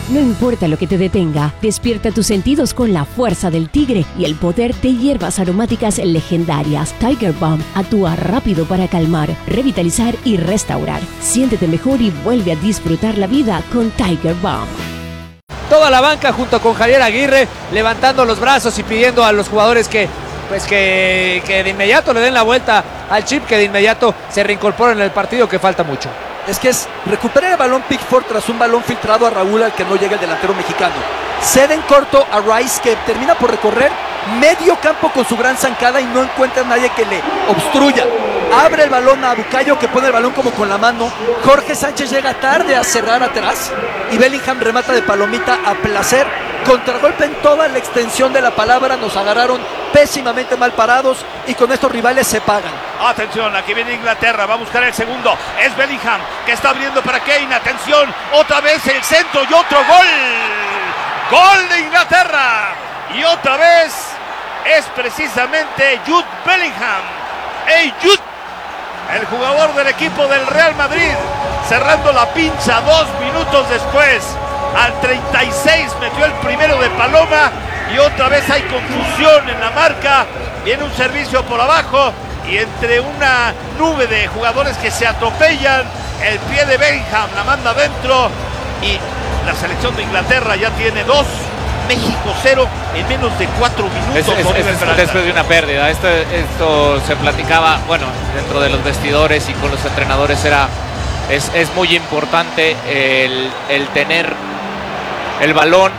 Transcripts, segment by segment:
No importa lo que te detenga, despierta tus sentidos con la fuerza del tigre y el poder de hierbas aromáticas legendarias. Tiger Balm actúa rápido para calmar, revitalizar y restaurar. Siéntete mejor y vuelve a disfrutar la vida con Tiger Balm. Toda la banca junto con Javier Aguirre levantando los brazos y pidiendo a los jugadores que de inmediato le den la vuelta al chip, que de inmediato se reincorporen en el partido, que falta mucho. Es que es recuperar el balón Pickford tras un balón filtrado a Raúl al que no llega el delantero mexicano. Cede en corto a Rice, que termina por recorrer medio campo con su gran zancada y no encuentra a nadie que le obstruya. Abre el balón a Bucayo, que pone el balón como con la mano. Jorge Sánchez llega tarde a cerrar atrás y Bellingham remata de palomita a placer. Contragolpe en toda la extensión de la palabra. Nos agarraron pésimamente mal parados y con estos rivales se pagan. Atención, aquí viene Inglaterra, va a buscar el segundo. Es Bellingham que está abriendo para Kane. Atención, otra vez el centro y otro gol. Gol de Inglaterra. Y otra vez es precisamente Jude Bellingham. ¡Hey, Jude! El jugador del equipo del Real Madrid, cerrando la pinza 2 minutos después. Al 36 metió el primero de Paloma y otra vez hay confusión en la marca. Viene un servicio por abajo y entre una nube de jugadores que se atropellan, el pie de Bellingham la manda adentro y la selección de Inglaterra ya tiene 2, México 0 en menos de 4 minutos. Después de una pérdida. Esto se platicaba, bueno, dentro de los vestidores y con los entrenadores. Es muy importante el tener el balón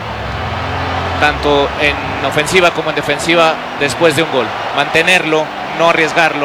tanto en ofensiva como en defensiva después de un gol. Mantenerlo, no arriesgarlo.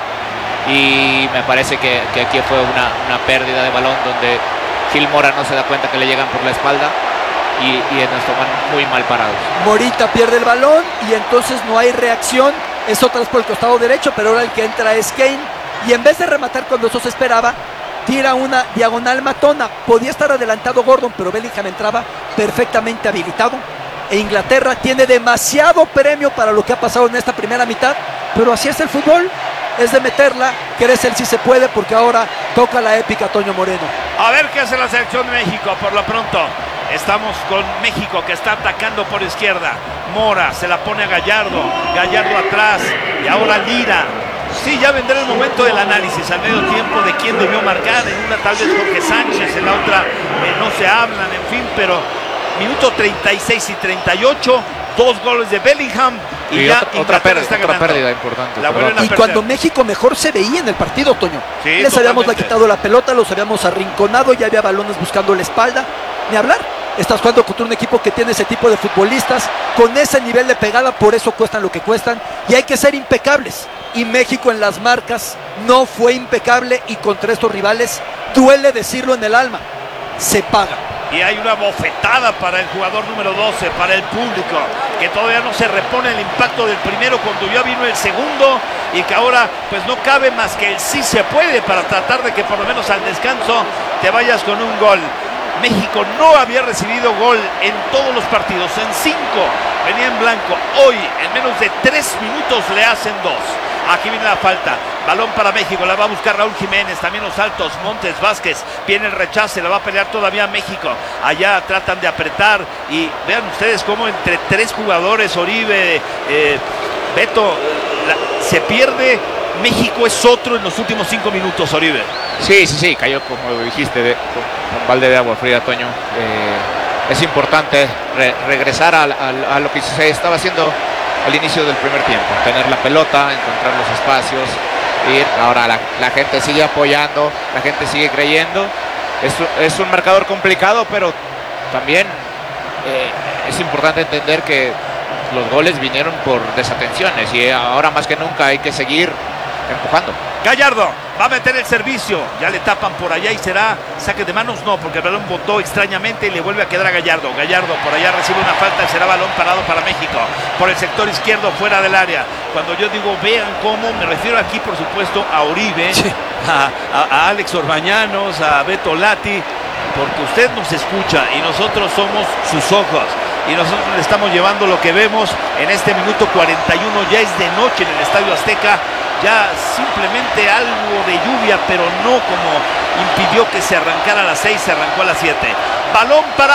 Y me parece que aquí fue una pérdida de balón donde Gil Mora no se da cuenta que le llegan por la espalda y nos toman muy mal parados. Morita pierde el balón y entonces no hay reacción. Es otra vez por el costado derecho, pero ahora el que entra es Kane. Y en vez de rematar cuando eso se esperaba, tira una diagonal matona. Podía estar adelantado Gordon, pero Bellingham entraba perfectamente habilitado. E Inglaterra tiene demasiado premio para lo que ha pasado en esta primera mitad, pero así es el fútbol. Es de meterla, crece el si se puede, porque ahora toca la épica Toño Moreno. A ver qué hace la selección de México. Por lo pronto estamos con México, que está atacando por izquierda. Mora se la pone a Gallardo, Gallardo atrás y ahora Lira. Sí, ya vendrá el momento del análisis al medio tiempo de quién debió marcar. En una tal vez Jorge Sánchez, en la otra no se hablan, en fin, pero minuto 36 y 38, 2 goles de Bellingham y ya otra pérdida importante. Y cuando México mejor se veía en el partido, Toño. Sí, les habíamos quitado la pelota, los habíamos arrinconado, ya había balones buscando la espalda. Ni hablar. Estás jugando contra un equipo que tiene ese tipo de futbolistas, con ese nivel de pegada, por eso cuestan lo que cuestan, y hay que ser impecables. Y México en las marcas no fue impecable, y contra estos rivales, duele decirlo en el alma, se paga. Y hay una bofetada para el jugador número 12, para el público, que todavía no se repone el impacto del primero cuando ya vino el segundo, y que ahora pues no cabe más que el sí se puede para tratar de que por lo menos al descanso te vayas con un gol. México no había recibido gol en todos los partidos, en 5 venía en blanco. Hoy en menos de 3 minutos le hacen 2. Aquí viene la falta, balón para México, la va a buscar Raúl Jiménez, también los altos, Montes, Vázquez, viene el rechace, la va a pelear todavía México. Allá tratan de apretar y vean ustedes cómo entre 3 jugadores, Oribe, Beto, se pierde. México es otro en los últimos 5 minutos, Oribe. Sí, cayó como dijiste, con balde de agua fría, Toño. Es importante regresar a lo que se estaba haciendo al inicio del primer tiempo, tener la pelota, encontrar los espacios, ir. Ahora la gente sigue apoyando, la gente sigue creyendo. Es un marcador complicado, pero también es importante entender que los goles vinieron por desatenciones y ahora más que nunca hay que seguir empujando. Gallardo va a meter el servicio, ya le tapan por allá y será saque de manos, no, porque el balón botó extrañamente y le vuelve a quedar a Gallardo. Gallardo por allá recibe una falta y será balón parado para México, por el sector izquierdo fuera del área. Cuando yo digo vean cómo, me refiero aquí por supuesto a Oribe, sí, a Alex Orbañanos, a Beto Lati, porque usted nos escucha y nosotros somos sus ojos. Y nosotros le estamos llevando lo que vemos en este minuto 41, ya es de noche en el Estadio Azteca, ya simplemente algo de lluvia, pero no como impidió que se arrancara a las 6, se arrancó a las 7. Balón para